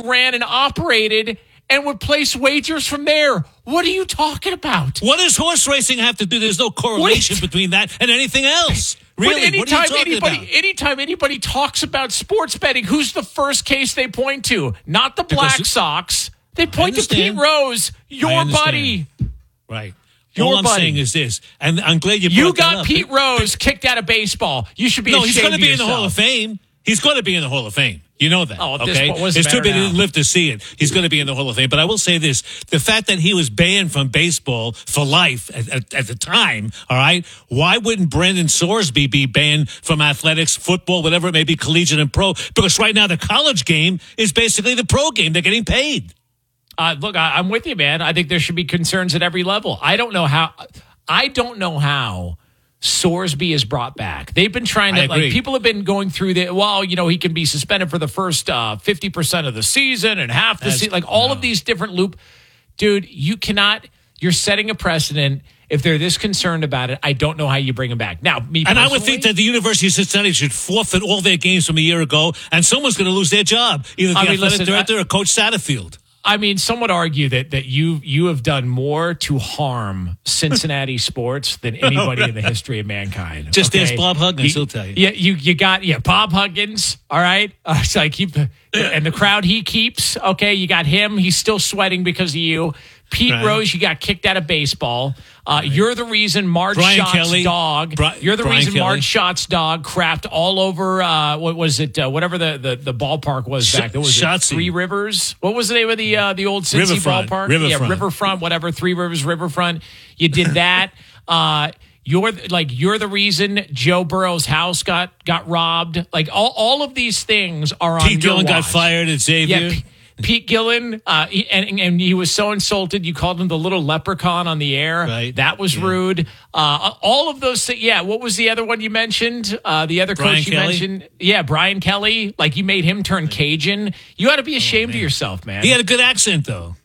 ran and operated and would place wagers from there. What are you talking about? What does horse racing have to do? There's no correlation between that and anything else. Really? What are you talking about? Anytime anybody talks about sports betting, who's the first case they point to? Not the Black Sox. They point to Pete Rose, your buddy. Right. All I'm saying is this, and I'm glad you brought You that got up. Pete Rose kicked out of baseball. You should be ashamed of yourself. No, he's going to be in the Hall of Fame. He's going to be in the Hall of Fame. You know that, okay? It's too bad he didn't live to see it. He's going to be in the Hall of Fame. But I will say this. The fact that he was banned from baseball for life at the time, all right, why wouldn't Brandon Sorsby be banned from athletics, football, whatever it may be, collegiate and pro? Because right now the college game is basically the pro game. They're getting paid. Look, I'm with you, man. I think there should be concerns at every level. I don't know how Sorsby is brought back. They've been trying to, like, people have been going through he can be suspended for the first 50% of the season and half the season, like all of these different Dude, you're setting a precedent. If they're this concerned about it, I don't know how you bring him back. Now, and I would think that the University of Cincinnati should forfeit all their games from a year ago, and someone's going to lose their job, either the athletic director or Coach Satterfield. I mean, some would argue that you have done more to harm Cincinnati sports than anybody in the history of mankind. Just ask Bob Huggins, he'll tell you. Yeah, you got Bob Huggins. All right, so I keep and the crowd he keeps. Okay, you got him. He's still sweating because of you. Pete Rose, you got kicked out of baseball. You're the reason Marge Schott's dog. You're the reason Marge Schott's dog crapped all over. What was it? Whatever the ballpark was back there. Was it Three Rivers? What was the name of the old Cincy ballpark? Riverfront. Whatever. Three Rivers Riverfront. You did that. You're the reason Joe Burrow's house got robbed. Like all of these things are on. Pete Gillen got fired at Xavier. Yeah, Pete Gillen, and he was so insulted. You called him the little leprechaun on the air. Right. That was rude. All of those things. Yeah. What was the other one you mentioned? The other coach you mentioned? Yeah, Brian Kelly. Like, you made him turn Cajun. You ought to be ashamed of yourself, man. He had a good accent, though.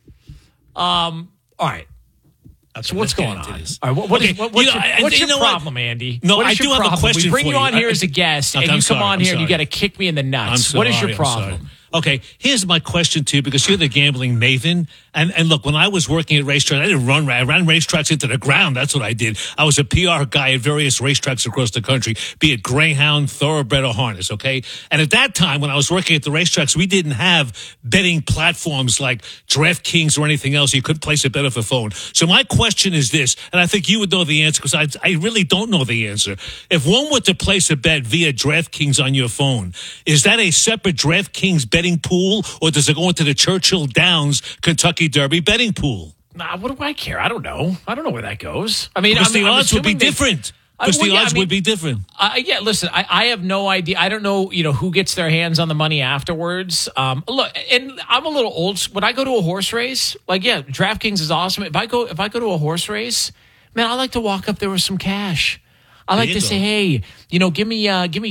All right. So what's going on? All right, what's your problem, Andy? No, I do have a question for you. We bring you on here as a guest, and you come on here and you got to kick me in the nuts. What is your problem? Okay, here's my question to you, because you're the gambling maven. And look, when I was working at racetracks, I ran racetracks into the ground. That's what I did. I was a PR guy at various racetracks across the country, be it Greyhound, Thoroughbred, or Harness, okay? And at that time, when I was working at the racetracks, we didn't have betting platforms like DraftKings or anything else. You couldn't place a bet off a phone. So my question is this, and I think you would know the answer, because I really don't know the answer. If one were to place a bet via DraftKings on your phone, is that a separate DraftKings betting pool, or does it go into the Churchill Downs Kentucky Derby betting pool? Nah, what do I care? I don't know. I don't know where that goes. I mean, the odds would be different. Because the odds would be different. Yeah, listen, I have no idea. I don't know, who gets their hands on the money afterwards. Look, and I'm a little old. When I go to a horse race, DraftKings is awesome. If I go to a horse race, man, I like to walk up there with some cash. I like to say, hey, give me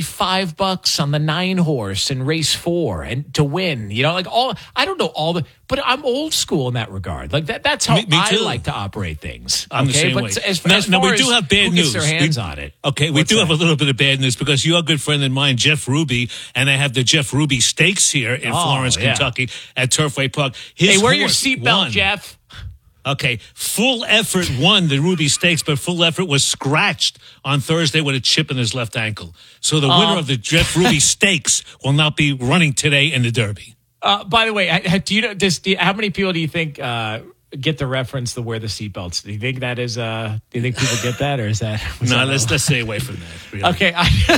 $5 on the 9 horse in race 4 and to win. I don't know all but I'm old school in that regard. Like that's how I like to operate things. I'm the same way. As we do have bad news. Who gets their hands on it? Okay, we do have a little bit of bad news, because you're a good friend of mine, Jeff Ruby, and they have the Jeff Ruby Stakes here in Florence, Kentucky at Turfway Park. Hey, wear your seatbelt, Jeff. Okay, Full Effort won the Ruby Stakes, but Full Effort was scratched on Thursday with a chip in his left ankle. So the winner of the Jeff Ruby Stakes will not be running today in the Derby. By the way, how many people do you think get the reference to wear the seatbelts? Do you think that is? Do you think people get that, or is that? No, let's stay away from that. Really. Okay.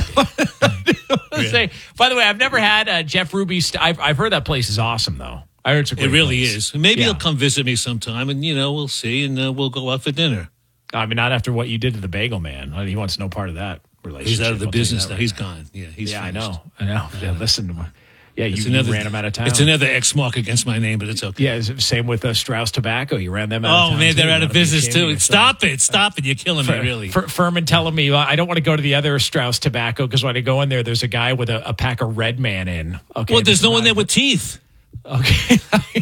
Say, by the way, I've never had Jeff Ruby. I've heard that place is awesome, though. I heard it's a great really place. is. Maybe he'll come visit me sometime, and we'll see, and we'll go out for dinner. I mean, not after what you did to the Bagel Man. He wants no part of that relationship. He's out of the business now. He's gone. Yeah, he's finished. I know. Yeah, listen to me. Yeah, you ran him out of town. It's another X mark against my name, but it's okay. Yeah, same with Strauss Tobacco. You ran them out of town. Oh, man, they're out of business, too. Stop it. You're killing me, really. Furman telling me, I don't want to go to the other Strauss Tobacco, because when I go in there's a guy with a pack of Red Man in. Okay, well, there's no one there with teeth. Okay.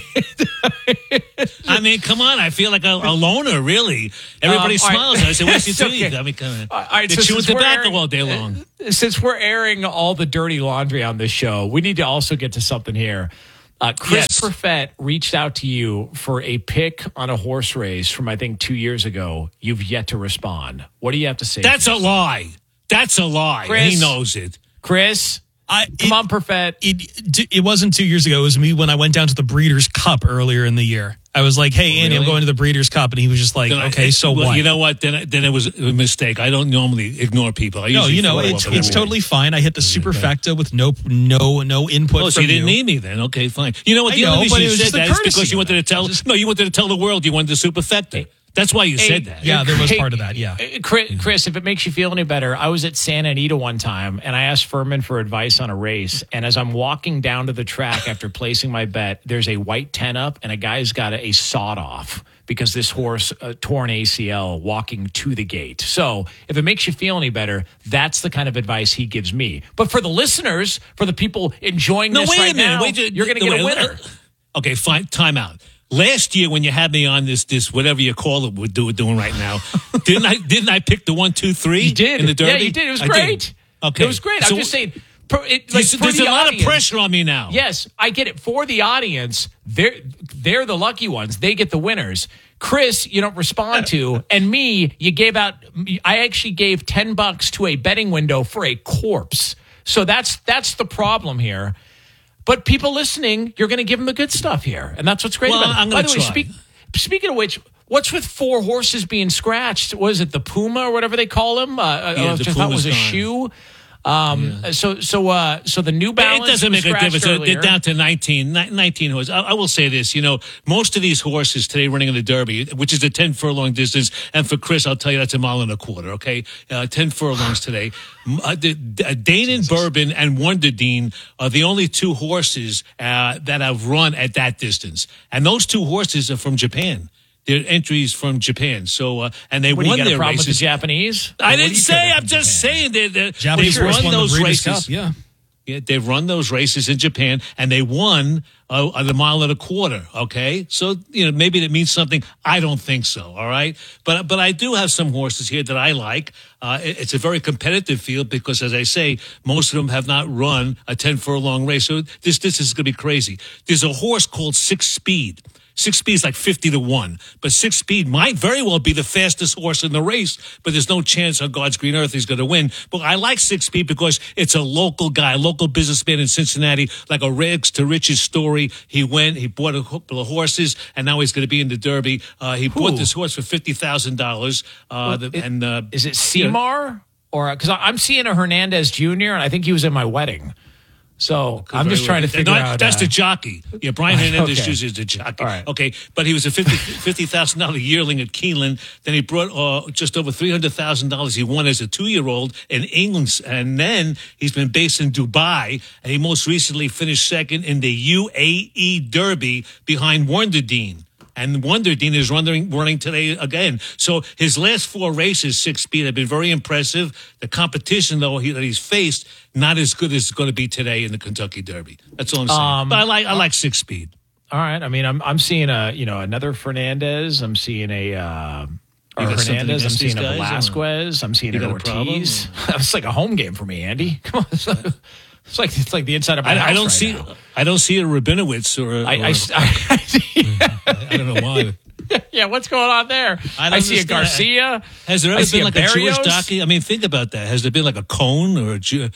I mean, come on. I feel like a loner, really. Everybody smiles. I say, where's your teeth? Okay. I mean, come on. All right, they're chewing tobacco all day long. Since we're airing all the dirty laundry on this show, we need to also get to something here. Chris Yes. Perfett reached out to you for a pick on a horse race from, I think, 2 years ago. You've yet to respond. What do you have to say? That's a lie. That's a lie. Chris? He knows it. Chris, come on, Perfett. It wasn't 2 years ago. It was me when I went down to the Breeders' Cup earlier in the year. I was like, "Hey, Andy, I'm going to the Breeders' Cup," and he was just like, "Okay, so well, what?" You know what? Then it was a mistake. I don't normally ignore people. No, it's totally fine. I hit the superfecta with no input. Oh, so from you didn't need me then? Okay, fine. You know what? The only reason you said that is because you wanted to tell. No, you wanted to tell the world you wanted the superfecta. That's why you said that. Yeah, there was part of that. Yeah, Chris, if it makes you feel any better, I was at Santa Anita one time and I asked Furman for advice on a race. And as I'm walking down to the track after placing my bet, there's a white 10 up and a guy's got a sawed off because this horse tore an ACL walking to the gate. So if it makes you feel any better, that's the kind of advice he gives me. But for the listeners, for the people enjoying this right now, you're going to get a winner. Okay, fine. Time out. Last year, when you had me on this whatever you call it, we're doing right now, didn't I pick the 1, 2, 3? You did. In the Derby? Yeah, you did. It was great. Okay, it was great. So, I'm just saying. There's a lot of pressure on me now. Yes, I get it. For the audience, they're the lucky ones. They get the winners. Chris, you don't respond to, and me, you gave out. I actually gave $10 to a betting window for a corpse. So that's the problem here. But people listening, you're going to give them the good stuff here, and that's what's great about it. I'm By going the to way, speaking of which, what's with 4 horses being scratched? Was it the Puma or whatever they call him? I thought it was a shoe. So the New Balance. It doesn't make a difference. Earlier. They're down to 19 horses. I will say this, most of these horses today running in the Derby, which is a 10 furlong distance, and for Chris, I'll tell you that's 1.25 miles, okay? 10 furlongs today. Dane and Bourbon and Wonder Dean are the only 2 horses that have run at that distance. And those 2 horses are from Japan. They're entries from Japan. So, and they won their races. With the Japanese? I didn't say. I'm just saying that they've run those races. Yeah, they've run those races in Japan, and they won the 1.25 miles. Okay, so maybe that means something. I don't think so. All right, but I do have some horses here that I like. It's a very competitive field because, as I say, most of them have not run a 10 furlong race. So this is going to be crazy. There's a horse called 6 Speed. 6 Speed is like 50 to 1, but 6 Speed might very well be the fastest horse in the race, but there's no chance on God's green earth he's going to win. But I like 6 Speed because it's a local guy, local businessman in Cincinnati, like a rags to riches story. He bought a couple of horses, and now he's going to be in the Derby. He bought this horse for $50,000. Is it Seymour? Or because I'm seeing a Hernandez Jr., and I think he was in my wedding. So I'm just trying to figure out. That's the jockey. Yeah, Brian Hernandez is the jockey. All right. Okay, but he was a $50,000 yearling at Keeneland. Then he brought just over $300,000. He won as a 2-year-old in England, and then he's been based in Dubai. And he most recently finished second in the UAE Derby behind Wonder Dean. And Wonder Dean is running today again. So his last 4 races, 6 Speed, have been very impressive. The competition, though, that he's faced, not as good as it's going to be today in the Kentucky Derby. That's all I'm saying. But I like 6 Speed. All right. I mean, I'm seeing another Fernandez. I'm seeing Hernandez. I'm seeing a Velasquez. I'm seeing an Ortiz. That's like a home game for me, Andy. Come on. It's like the inside of my house. I don't see a Rabinowitz or I don't know why. Yeah, what's going on there? I see a Garcia. Has there ever been like a Jewish jockey? I mean, think about that. Has there been like a Cohn or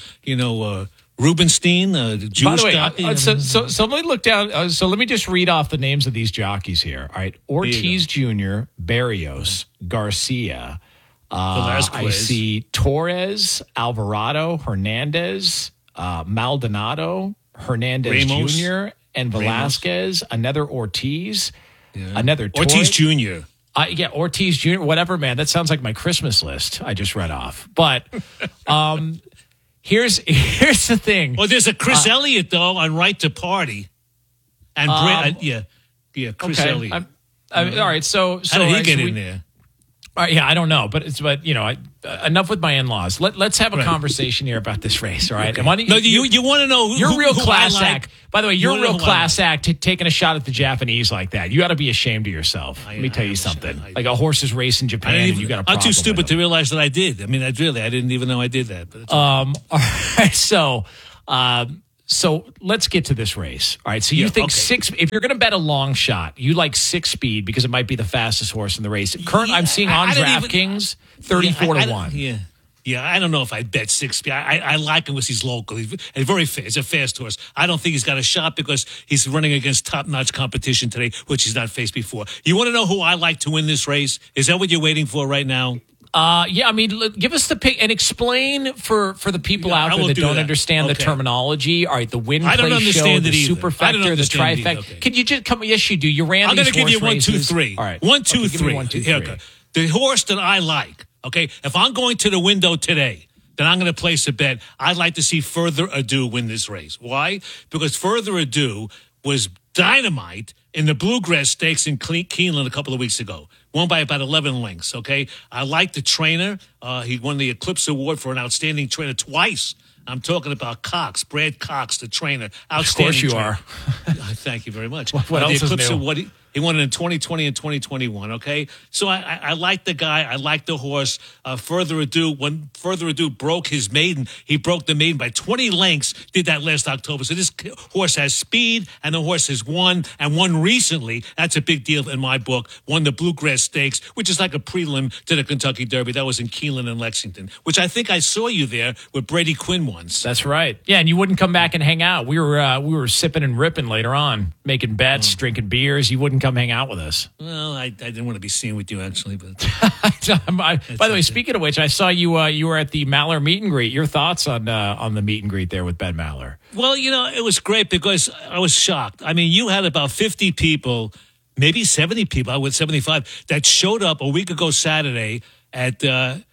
Rubenstein, a Jewish jockey? So let me look down. So let me just read off the names of these jockeys here. All right, Ortiz Jr., Barrios, Garcia. I see Torres, Alvarado, Hernandez, Maldonado, Hernandez Ramos. Jr., and Velasquez. Another Ortiz. Yeah. Another Ortiz Jr. Ortiz Jr. Whatever, man. That sounds like my Christmas list I just read off. But here's the thing. Well, there's a Chris Elliott though on Right to Party, and Chris Elliott. All right, so how did he get in there? I don't know, but enough with my in-laws. Let's have a conversation here about this race, all right? Okay. You want to know your real class act. By the way, you're a real class act taking a shot at the Japanese like that. You got to be ashamed of yourself. Let me tell you something. Like a horse's race in Japan, and you got a problem. I'm too stupid to realize that I did. I mean, I didn't even know I did that. But all right, so So let's get to this race. All right. So you think if you're going to bet a long shot, you like 6 Speed because it might be the fastest horse in the race. I'm seeing on DraftKings 34-1. Yeah, I don't know if I bet 6 Speed. I like him because he's local. He's very fast. He's a fast horse. I don't think he's got a shot because he's running against top-notch competition today, which he's not faced before. You want to know who I like to win this race? Is that what you're waiting for right now? Yeah, I mean, give us the pick and explain for the people out there that don't understand the terminology. All right, the win play show, the superfecta, the trifecta. Okay. Could you just come? Yes, you do. You ran. I'm going to give you 1, 2, 3. All right, 1, 2, 3. 1, 2, 3. Okay. The horse that I like. Okay, if I'm going to the window today, then I'm going to place a bet. I'd like to see Further Ado win this race. Why? Because Further Ado was dynamite in the Bluegrass Stakes in Keeneland a couple of weeks ago. Won by about 11 lengths, okay? I like the trainer. He won the Eclipse Award for an outstanding trainer twice. I'm talking about Cox, Brad Cox, the trainer. Outstanding. Of course you are. Thank you very much. What else the Eclipse is new? Award, he won it in 2020 and 2021, okay? So I like the guy. I like the horse. Further Ado, when Further Ado broke his maiden, he broke the maiden by 20 lengths, did that last October. So this horse has speed, and the horse has won, and won recently. That's a big deal in my book. Won the Bluegrass Stakes, which is like a prelim to the Kentucky Derby. That was in Keeneland and Lexington, which I think I saw you there with Brady Quinn once. That's right. Yeah, and you wouldn't come back and hang out. We were sipping and ripping later on, making bets, drinking beers. You wouldn't come hang out with us. Well, I didn't want to be seen with you, actually. But by the way, speaking of which, I saw you were at the Maller meet and greet. Your thoughts on the meet and greet there with Ben Maller? Well, it was great because I was shocked. I mean, you had about 50 people, maybe 70 people, I would 75, that showed up a week ago Saturday at the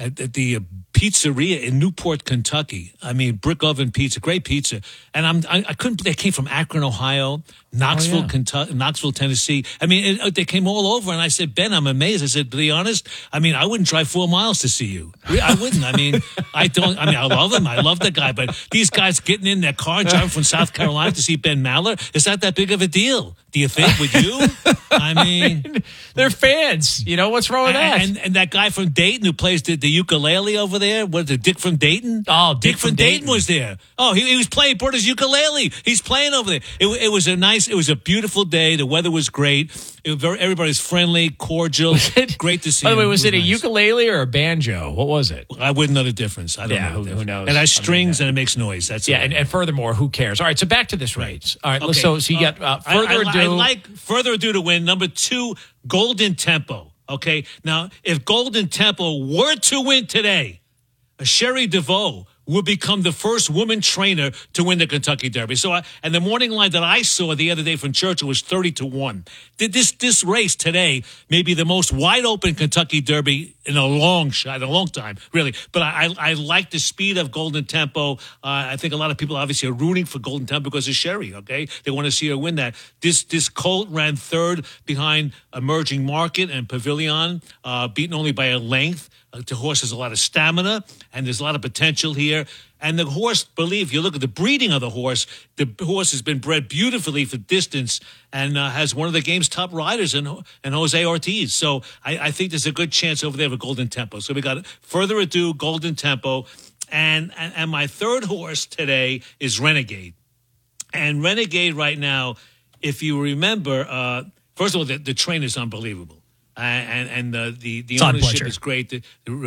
pizzeria in Newport, Kentucky. I mean, brick oven pizza, great pizza. And I couldn't believe they came from Akron, Ohio, Knoxville, Kentucky, Knoxville, Tennessee. I mean, they came all over. And I said, Ben, I'm amazed. I said, to be honest, I mean, I wouldn't drive 4 miles to see you. I wouldn't. I mean, I love him. I love the guy. But these guys getting in their car, driving from South Carolina to see Ben Maller, it's not that big of a deal. Do you think? Would you? I mean, they're fans. What's wrong with that? And that guy from Dayton who plays the ukulele over there, was it Dick from Dayton? Oh, Dick from Dayton was there. Oh, he was playing, brought his ukulele. He's playing over there. It was a beautiful day. The weather was great. Everybody's friendly, cordial. Great to see. By the way, him. was it a nice. ukulele or a banjo? What was it? I wouldn't know the difference. I don't know. Who knows? It has strings and it makes noise. That's and furthermore, who cares? All right, so back to this race. All right, okay. so you got Further Ado. I like Further Ado to win. Number 2, Golden Tempo. Okay, now if Golden Tempo were to win today, Sherry DeVoe will become the first woman trainer to win the Kentucky Derby. So, and the morning line that I saw the other day from Churchill was 30-1. This race today may be the most wide open Kentucky Derby in a long time, really. But I like the speed of Golden Tempo. I think a lot of people obviously are rooting for Golden Tempo because of Sherry. Okay, they want to see her win that. This colt ran third behind Emerging Market and Pavilion, beaten only by a length. The horse has a lot of stamina, and there's a lot of potential here. And the horse, if you look at the breeding of the horse has been bred beautifully for distance and has one of the game's top riders in Jose Ortiz. So I think there's a good chance over there with Golden Tempo. So we got Further Ado, Golden Tempo. And my third horse today is Renegade. And Renegade right now, if you remember, first of all, the trainer is unbelievable. And the ownership is great.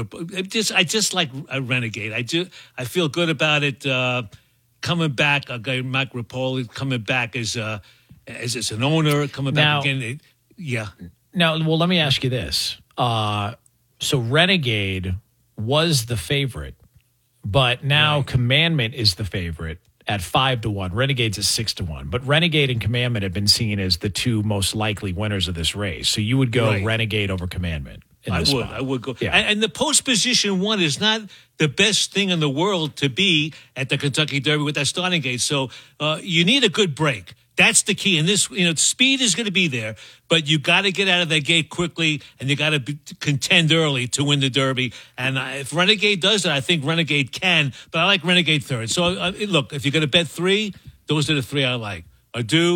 I just like a Renegade. I feel good about it. Coming back, a guy Mac Rapoli coming back as an owner, coming back again. Now, well, let me ask you this. So Renegade was the favorite, but now Commandment is the favorite at 5-1. Renegade's at 6-1. But Renegade and Commandment have been seen as the two most likely winners of this race. So you would go Renegade over Commandment. I would go. Yeah. And the post position 1 is not the best thing in the world to be at the Kentucky Derby with that starting gate. So you need a good break. That's the key. And this, speed is going to be there, but you got to get out of that gate quickly, and you got to contend early to win the Derby. And if Renegade does it, I think Renegade can. But I like Renegade third. So look, if you're going to bet 3, those are the 3 I like: Ado,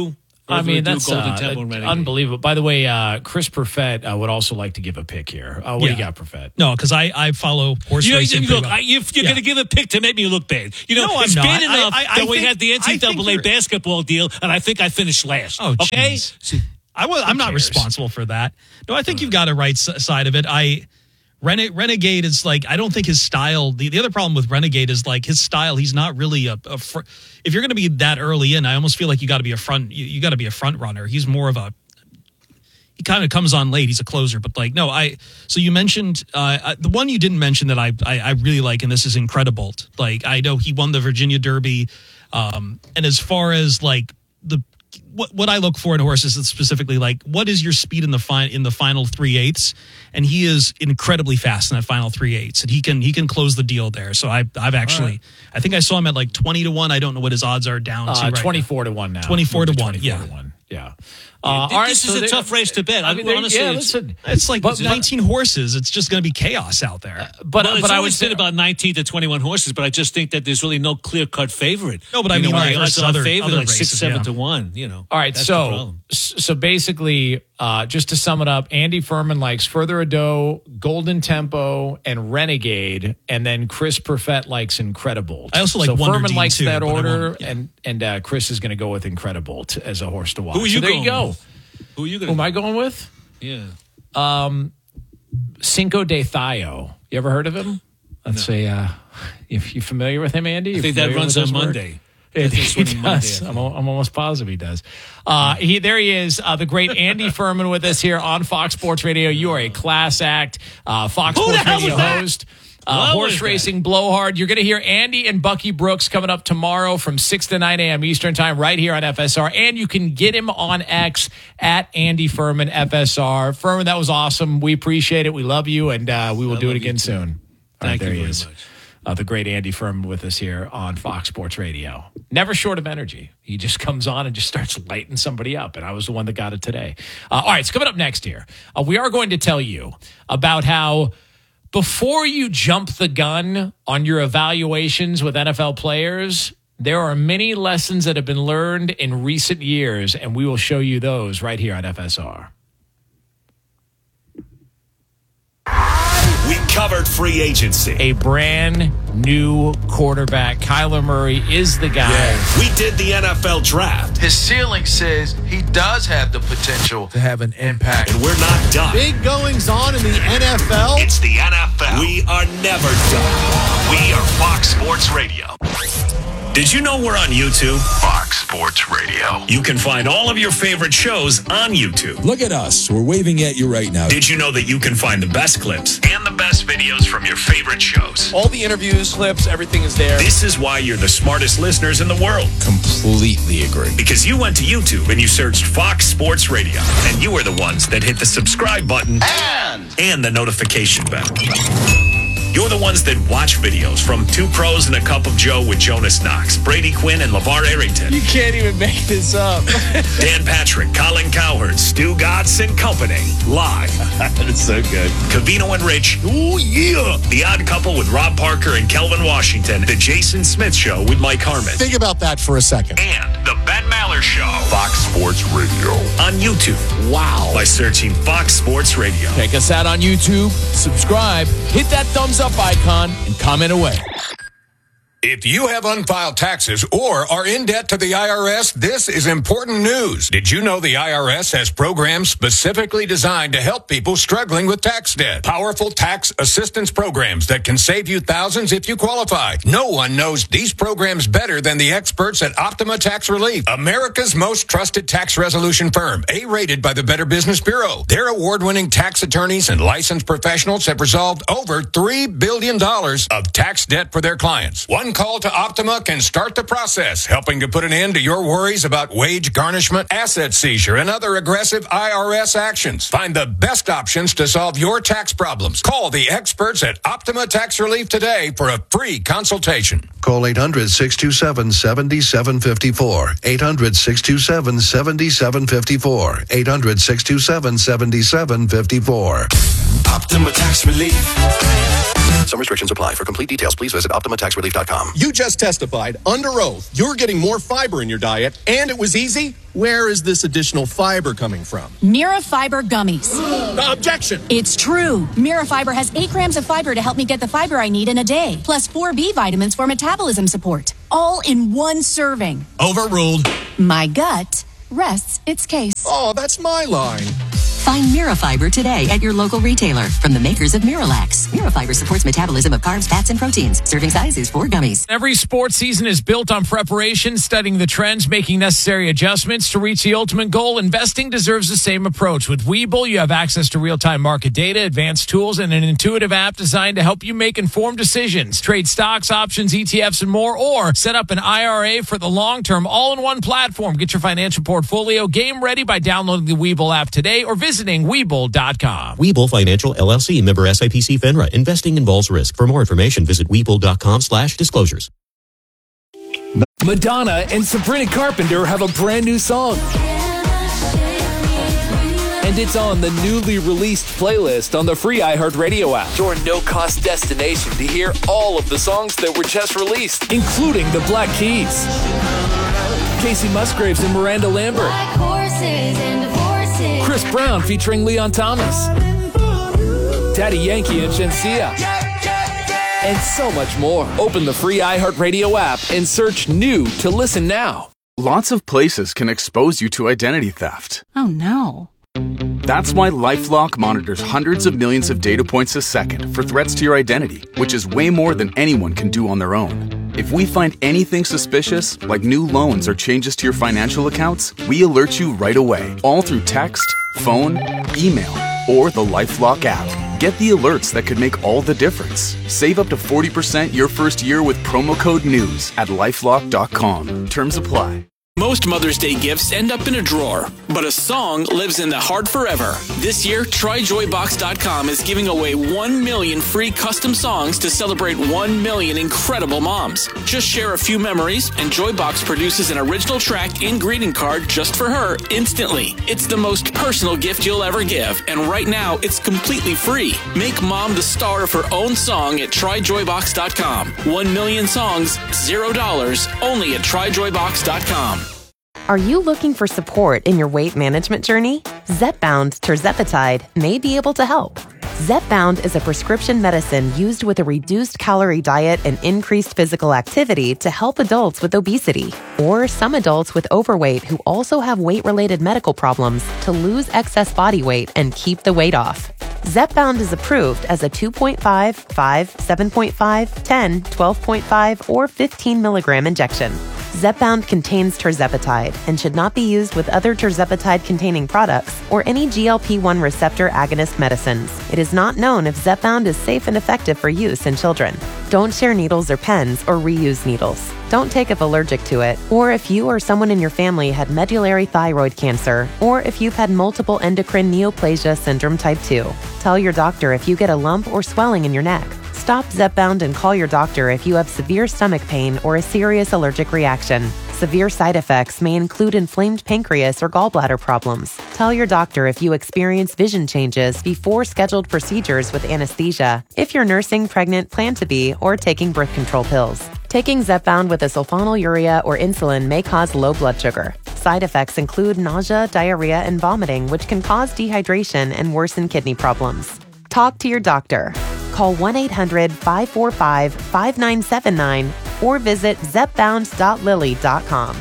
I mean, that's Golden Temple and Renegade. Unbelievable. By the way, Chris Perfett would also like to give a pick here. What do you got, Perfett? No, because I follow horse racing. You're going to give a pick to make me look bad. It's bad enough that we had the NCAA basketball deal, and I think I finished last. Oh, okay? I'm not responsible for that. No, I think you've got a right side of it. Renegade is like, I don't think his style, the other problem with Renegade is like his style, he's not really if you're going to be that early in, I almost feel like you got to be a front runner. He's more of he kind of comes on late. He's a closer, but like, no, so you mentioned, the one you didn't mention that I really like, and this is Incredibolt. Like, I know he won the Virginia Derby. And as far as like what I look for in horses is specifically like, what is your speed in the final 3/8? And he is incredibly fast in that final 3/8, and he can close the deal there. So I've actually, right. I think I saw him at like 20-1. I don't know what his odds are down to. 24-1 now. 24-1. Yeah. Yeah. All right, this is a tough race to bet. I mean, honestly, it's like 19 horses. It's just going to be chaos out there. But I would say about 19 to 21 horses. But I just think that there's really no clear cut favorite. No, but I mean, like other like races, 6-7 to 1. All right, so basically, just to sum it up, Andy Furman likes Further Ado, Golden Tempo, and Renegade, and then Chris Perfett likes Incredibolt. I also like Furman likes too, that order, and Chris is going to go with Incredibolt as a horse to watch. Who are you there you go. Who are you going? Who am I going with? Yeah. Cinco de Thayo. You ever heard of him? Let's say, if you're familiar with him, Andy. I think that runs on Monday. He does. I'm almost positive he does. There he is, the great Andy Furman with us here on Fox Sports Radio. You are a class act, Fox Sports Radio host. Horse racing blowhard. You're going to hear Andy and Bucky Brooks coming up tomorrow from 6 to 9 a.m. Eastern time right here on FSR. And you can get him on X at Andy Furman FSR. Furman, that was awesome. We appreciate it. We love you, and we will do it again soon. Thank you very much. The great Andy Furman with us here on Fox Sports Radio. Never short of energy. He just comes on and just starts lighting somebody up, and I was the one that got it today. All right, so coming up next here, we are going to tell you about how before you jump the gun on your evaluations with NFL players, there are many lessons that have been learned in recent years, and we will show you those right here on FSR. We covered free agency. A brand new quarterback. Kyler Murray is the guy. Yeah. We did the NFL draft. His ceiling says he does have the potential to have an impact. And we're not done. Big goings on in the NFL. It's the NFL. We are never done. We are Fox Sports Radio. Did you know we're on YouTube? Fox Sports Radio. You can find all of your favorite shows on YouTube. Look at us. We're waving at you right now. Did you know that you can find the best clips and the best videos from your favorite shows? All the interviews, clips, everything is there. This is why you're the smartest listeners in the world. Completely agree. Because you went to YouTube and you searched Fox Sports Radio. And you were the ones that hit the subscribe button and the notification bell. You're the ones that watch videos from Two Pros and a Cup of Joe with Jonas Knox, Brady Quinn, and LeVar Arrington. You can't even make this up. Dan Patrick, Colin Cowherd, Stu Gatz and Company. Live. That's so good. Covino and Rich. Ooh, yeah. The Odd Couple with Rob Parker and Kelvin Washington. The Jason Smith Show with Mike Harmon. Think about that for a second. And the Ben Maller Show. Fox Sports Radio. On YouTube. Wow. By searching Fox Sports Radio. Check us out on YouTube. Subscribe. Hit that thumbs up icon and comment away. If you have unfiled taxes or are in debt to the IRS, this is important news. Did you know the IRS has programs specifically designed to help people struggling with tax debt? Powerful tax assistance programs that can save you thousands if you qualify. No one knows these programs better than the experts at Optima Tax Relief, America's most trusted tax resolution firm, A-rated by the Better Business Bureau. Their award-winning tax attorneys and licensed professionals have resolved over $3 billion of tax debt for their clients. One call to Optima can start the process, helping to put an end to your worries about wage garnishment, asset seizure, and other aggressive IRS actions. Find the best options to solve your tax problems. Call the experts at Optima Tax Relief today for a free consultation. Call 800-627-7754. 800-627-7754. 800-627-7754. Optima Tax Relief. Some restrictions apply. For complete details, please visit OptimaTaxRelief.com. You just testified under oath you're getting more fiber in your diet, and it was easy. Where is this additional fiber coming from? Mirafiber gummies. Objection! It's true. Mirafiber has 8 grams of fiber to help me get the fiber I need in a day, plus 4 B vitamins for metabolism support. All in one serving. Overruled. My gut rests its case. Oh, that's my line. Find Mirafiber today at your local retailer from the makers of Miralax. Mirafiber supports metabolism of carbs, fats, and proteins. Serving size is 4 gummies. Every sports season is built on preparation, studying the trends, making necessary adjustments to reach the ultimate goal. Investing deserves the same approach. With Webull, you have access to real-time market data, advanced tools, and an intuitive app designed to help you make informed decisions. Trade stocks, options, ETFs, and more, or set up an IRA for the long term, all-in-one platform. Get your financial portfolio game ready by downloading the Webull app today or visiting Webull.com. Webull Financial LLC, member SIPC FINRA. Investing involves risk. For more information, visit Webull.com/disclosures. Madonna and Sabrina Carpenter have a brand new song. And it's on the newly released playlist on the free iHeartRadio app. Your no-cost destination to hear all of the songs that were just released, including the Black Keys, Casey Musgraves and Miranda Lambert, Chris Brown featuring Leon Thomas, Daddy Yankee and Shenseea, and so much more. Open the free iHeartRadio app and search new to listen now. Lots of places can expose you to identity theft. Oh no. That's why LifeLock monitors hundreds of millions of data points a second for threats to your identity, which is way more than anyone can do on their own. If we find anything suspicious, like new loans or changes to your financial accounts, we alert you right away, all through text, phone, email, or the LifeLock app. Get the alerts that could make all the difference. Save up to 40% your first year with promo code NEWS at LifeLock.com. Terms apply. Most Mother's Day gifts end up in a drawer, but a song lives in the heart forever. This year, TryJoyBox.com is giving away 1 million free custom songs to celebrate 1 million incredible moms. Just share a few memories, and Joybox produces an original track and greeting card just for her instantly. It's the most personal gift you'll ever give, and right now, it's completely free. Make mom the star of her own song at TryJoyBox.com. 1 million songs, $0, only at TryJoyBox.com. Are you looking for support in your weight management journey? Zepbound tirzepatide may be able to help. Zepbound is a prescription medicine used with a reduced calorie diet and increased physical activity to help adults with obesity, or some adults with overweight who also have weight-related medical problems to lose excess body weight and keep the weight off. Zepbound is approved as a 2.5, 5, 7.5, 10, 12.5, or 15 milligram injection. Zepbound contains tirzepatide and should not be used with other tirzepatide-containing products or any GLP-1 receptor agonist medicines. It is not known if Zepbound is safe and effective for use in children. Don't share needles or pens or reuse needles. Don't take if allergic to it, or if you or someone in your family had medullary thyroid cancer, or if you've had multiple endocrine neoplasia syndrome type 2. Tell your doctor if you get a lump or swelling in your neck. Stop Zepbound and call your doctor if you have severe stomach pain or a serious allergic reaction. Severe side effects may include inflamed pancreas or gallbladder problems. Tell your doctor if you experience vision changes before scheduled procedures with anesthesia, if you're nursing, pregnant, plan to be, or taking birth control pills. Taking Zepbound with a sulfonylurea or insulin may cause low blood sugar. Side effects include nausea, diarrhea, and vomiting, which can cause dehydration and worsen kidney problems. Talk to your doctor. Call 1-800-545-5979 or visit zepbound.lilly.com.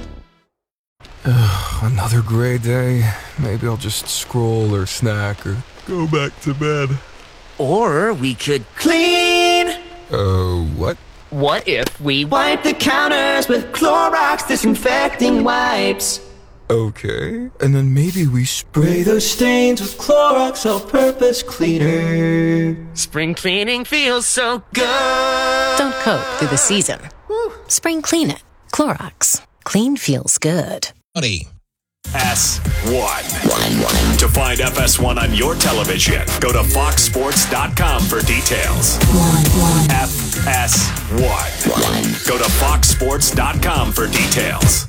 Another gray day. Maybe I'll just scroll or snack or go back to bed. Or we could clean. What? What if we wipe the counters with Clorox disinfecting wipes? Okay. And then maybe we spray those stains with Clorox all-purpose cleaner. Spring cleaning feels so good. Don't coat through the season. Spring clean it. Clorox. Clean feels good. S1. To find FS1 on your television, go to foxsports.com for details. FS1. Go to foxsports.com for details.